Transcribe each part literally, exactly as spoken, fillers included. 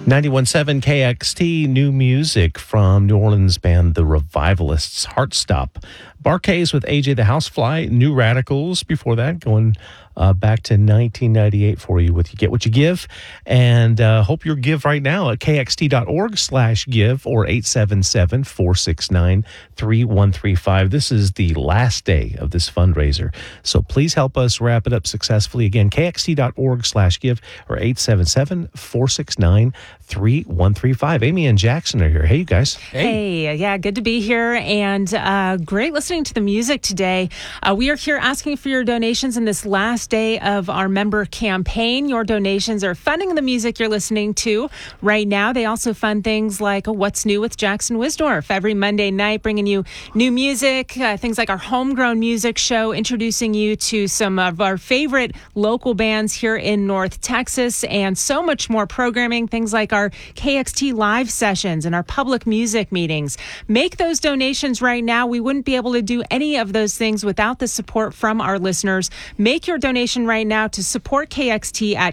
ninety-one point seven K X T, new music from New Orleans band The Revivalists, Heartstop. Bar-Kays with A J the Housefly, New Radicals before that, going uh, back to nineteen ninety-eight for you with You Get What You Give. And uh, hope your give right now at kxt.org slash give or eight seven seven, four six nine, three one three five. This is the last day of this fundraiser, so please help us wrap it up successfully. Again, kxt.org slash give or eight seven seven, four six nine, three one three five. Amy and Jackson are here. Hey, you guys. Hey, hey yeah, good to be here, and uh, great listening to the music today. Uh, we are here asking for your donations in this last day of our member campaign. Your donations are funding the music you're listening to right now. They also fund things like What's New with Jackson Wisdorf every Monday night, bringing you new music, uh, things like our homegrown music show, introducing you to some of our favorite local bands here in North Texas, and so much more programming, things like our K X T live sessions and our public music meetings. Make those donations right now. We wouldn't be able to do any of those things without the support from our listeners. Make your donation right now to support K X T at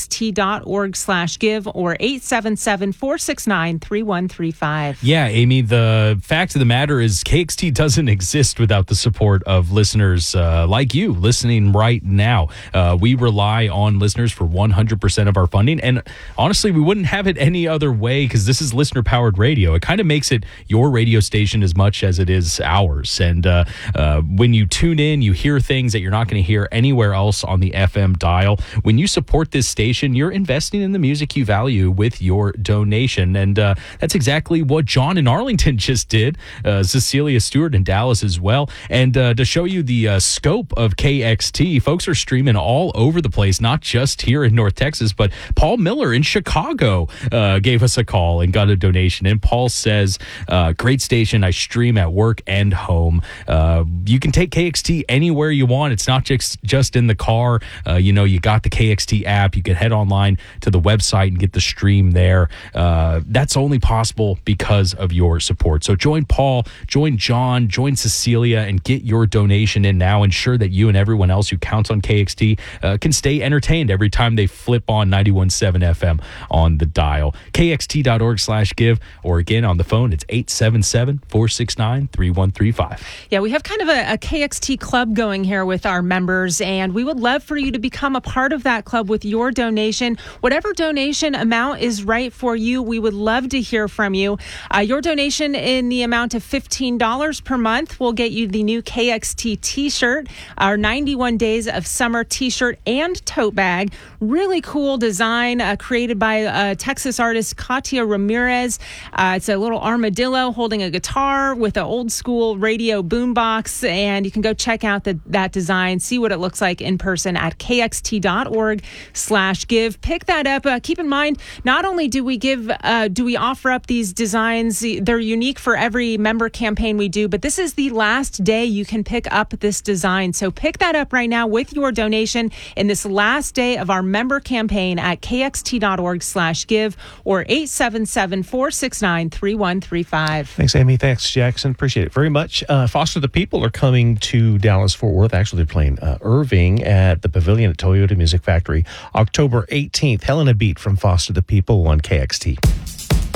kxt.org slash give or eight seven seven, four six nine, three one three five. Yeah, Amy, the fact of the matter is K X T doesn't exist without the support of listeners uh, like you listening right now. Uh, we rely on listeners for one hundred percent of our funding, and honestly, we wouldn't have it any other way because this is listener-powered radio. It kind of makes it your radio station as much as it is ours. And uh, uh, when you tune in, you hear things that you're not going to hear anywhere else on the F M dial. When you support this station, you're investing in the music you value with your donation. And uh, that's exactly what John in Arlington just did. Uh, Cecilia Stewart in Dallas as well. And uh, to show you the uh, scope of K X T, folks are streaming all over the place, not just here in North Texas, but Paul Miller in Chicago uh, gave us a call and got a donation. And Paul says, uh, great station. I stream at work and home. Uh, you can take K X T anywhere you want. It's not just, just in the car. Uh, you know, you got the K X T app. You can head online to the website and get the stream there. Uh, that's only possible because of your support. So join Paul, join John, join Cecilia, and get your donation in now. Ensure that you and everyone else who counts on K X T uh, can stay entertained every time they flip on ninety-one point seven F M on the dial. kxt.org slash give, or again on the phone, it's eight seven seven, four six nine, three one three five. Yeah, we have kind of a, a K X T club going here with our members, and we would love for you to become a part of that club with your donation. Whatever donation amount is right for you, we would love to hear from you. Uh, your donation in the amount of fifteen dollars per month will get you the new K X T t-shirt, our ninety-one Days of Summer t-shirt and tote bag. Really cool design uh, created by uh, Texas artist Katia Ramirez. Uh, it's a little armadillo holding a guitar with an old school radio boombox, and you can go check out the, that design, see what it looks like in person at kxt.org slash give. Pick that up. Uh, keep in mind, not only do we give, uh, do we offer up these designs, they're unique for every member campaign we do, but this is the last day you can pick up this design. So pick that up right now with your donation in this last day of our member campaign at kxt.org slash give or eight seven seven, four six nine, three one three five. Thanks, Amy. Thanks, Jackson. Appreciate it very much. Uh, Foster the People are coming to Dallas-Fort Worth. Actually, they're playing uh, Irving at the Pavilion at Toyota Music Factory October eighteenth. Helena Beat from Foster the People on K X T.